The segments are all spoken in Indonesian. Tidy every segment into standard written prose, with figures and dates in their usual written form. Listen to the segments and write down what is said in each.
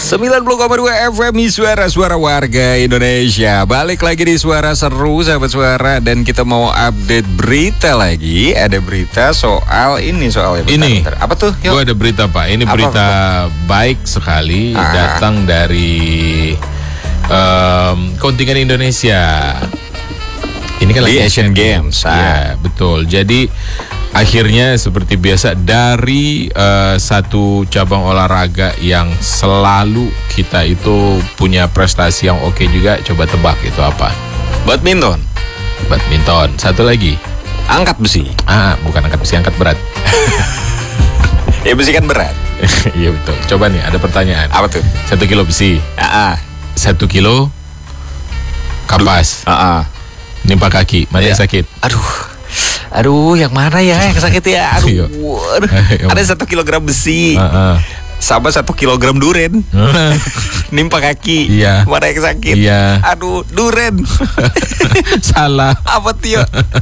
90,2 FM Suara warga Indonesia. Balik lagi di Suara Seru, sahabat suara. Dan kita mau update berita lagi. Ada berita soal ini, bentar. Apa tuh? Gue ada berita, Pak. Ini berita baik sekali. Datang dari kontingen Indonesia. Ini kan lagi Asian Games. Ya, betul. Jadi akhirnya seperti biasa dari satu cabang olahraga yang selalu kita itu punya prestasi yang oke juga. Coba tebak itu apa? Badminton. Satu lagi. Angkat besi. Bukan angkat besi, angkat berat. Ya besi kan berat. Iya betul. Coba nih ada pertanyaan. Apa tuh? 1 kilo besi. 1 kilo kapas. Nimpa kaki. Mana yang sakit? Aduh, yang mana ya yang sakit ya? Ada 1 kilogram besi. Sama 1 kilogram duren. Nimpa kaki. Iya. Mana yang sakit? Iya. Aduh, duren. Salah. Apa Tio?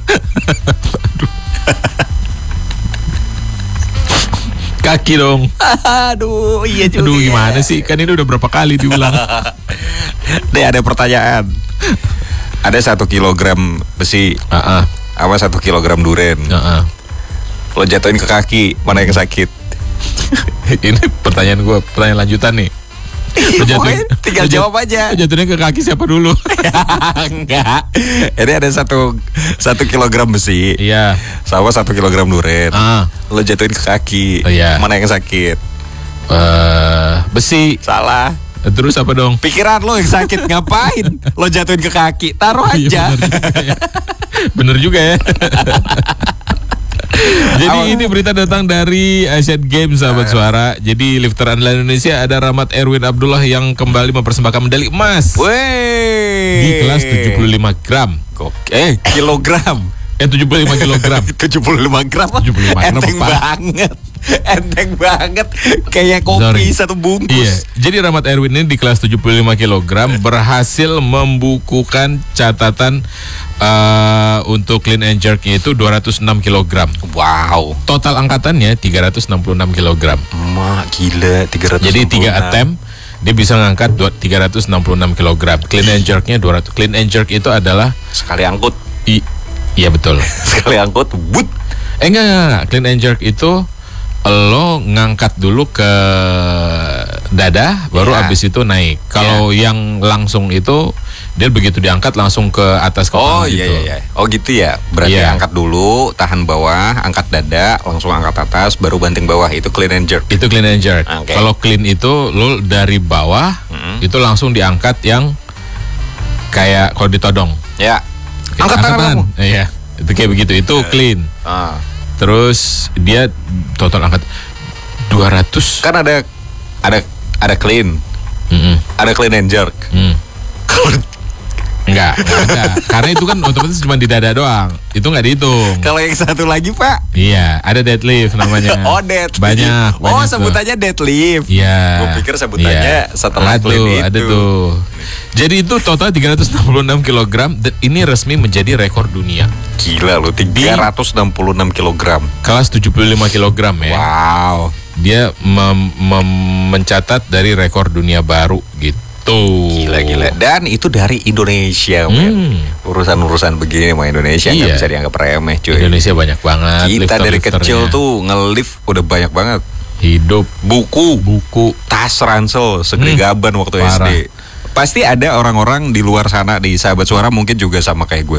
Kaki dong. Aduh, iya juga. Aduh, gimana sih? Kan ini udah berapa kali diulang. Nih ada pertanyaan. Ada 1 kilogram besi. Sama 1 kilogram duren. Lo jatuhin ke kaki, mana yang sakit? Ini pertanyaan gue, pertanyaan lanjutan nih. Tinggal jawab aja. Lo jatuhinnya ke kaki siapa dulu? Enggak. Ini ada 1 kilogram besi. Iya. Sama 1 kilogram duren. Lo jatuhin ke kaki. Mana yang sakit? Besi. Salah. Terus apa dong? Pikiran lo yang sakit. Ngapain lo jatuhin ke kaki? Taruh aja. Bener juga ya. Jadi ini berita datang dari Asian Games, sahabat suara. Jadi lifter andalan Indonesia ada Rahmat Erwin Abdullah yang kembali mempersembahkan medali emas. Wey. Di kelas 75 gram. Kilogram. 75 kilogram. 75 gram. 75 gram. Enteng banget. Kayak kopi satu bungkus. Iya. Jadi Rahmat Erwin ini di kelas 75 kilogram berhasil membukukan catatan untuk clean and jerknya itu 206 kilogram. Wow. Total angkatannya 366 kilogram. Gila, 366. Jadi 3 attempt dia bisa ngangkat 366 kilogram. Clean and jerknya 200. Clean and jerk itu adalah sekali angkut. Iya betul. Sekali angkut, but. Enggak. Clean and jerk itu lo ngangkat dulu ke dada, baru abis itu naik. Kalau yang langsung itu dia begitu diangkat langsung ke atas kepala gitu. Iya. Oh gitu ya. Berarti angkat dulu, tahan bawah, angkat dada, langsung angkat atas, baru banting bawah. Itu clean and jerk. Itu clean and jerk. Kalau clean itu lo dari bawah itu langsung diangkat yang kayak kalau ditodong. Ya. Angkat tangan kamu. Iya. Itu kayak begitu. Itu clean. Terus dia total angkat 200. Kan ada clean. Ada clean and jerk. Enggak ada. Karena itu kan otomatis cuma di dada doang. Itu enggak dihitung. Kalau yang satu lagi, Pak? Iya, ada deadlift namanya. Deadlift. Banyak sebutannya deadlift. Iya. Gue pikir sebutannya setelah clean itu. Ada tuh. Jadi itu total 366 kilogram dan ini resmi menjadi rekor dunia. Gila lo, 366 kilogram. Kelas 75 kilogram ya. Wow. Dia mencatat dari rekor dunia baru gitu. Gila. Dan itu dari Indonesia, men. Urusan-urusan begini sama Indonesia nggak bisa dianggap remeh, cuy. Indonesia banyak banget. Kita dari kecil tuh nge-lift udah banyak banget. Hidup. Buku. Tas ransel segede gaban waktu SD. Pasti ada orang-orang di luar sana di sahabat suara mungkin juga sama kayak gue.